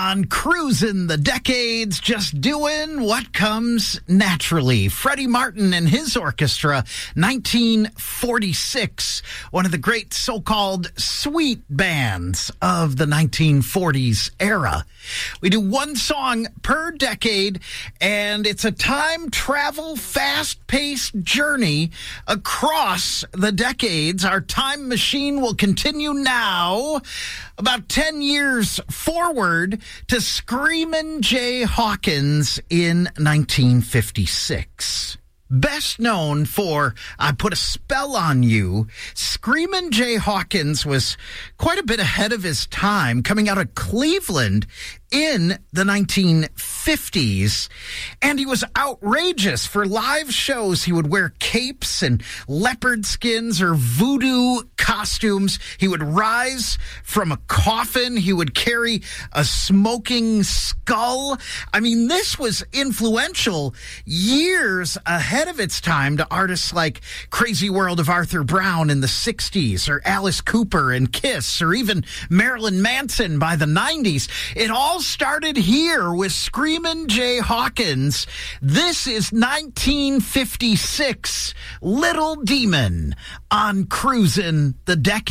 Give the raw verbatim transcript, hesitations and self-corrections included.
on Cruising the Decades, just doing what comes naturally. Freddie Martin and his orchestra, nineteen forty-six, one of the great so-called sweet bands of the nineteen forties era. We do one song per decade, and it's a time travel, fast-paced journey across the decades. Our time machine will continue now, about ten years forward, to Screamin' Jay Hawkins in nineteen fifty-six. Best known for I Put a Spell on You, Screamin' Jay Hawkins was quite a bit ahead of his time, coming out of Cleveland in the nineteen fifties, and he was outrageous. For live shows, he would wear capes and leopard skins or voodoo costumes. He would rise from a coffin. He would carry a smoking skull. I mean, this was influential, years ahead of its time, to artists like Crazy World of Arthur Brown in the sixties, or Alice Cooper and Kiss, or even Marilyn Manson by the nineties. It all started here with Screamin' Jay Hawkins. This is nineteen fifty-six, Little Demon on Cruising the Decades.